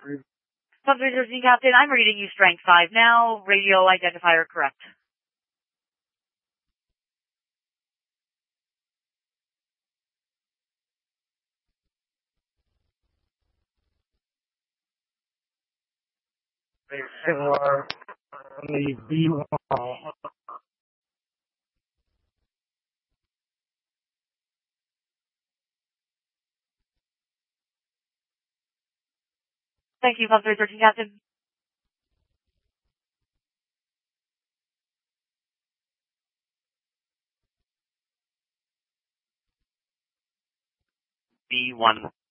Pub 313, Captain, I'm reading you strength 5 now. Radio identifier correct. Similar on the B1. Thank you, Pub 313, Captain. B1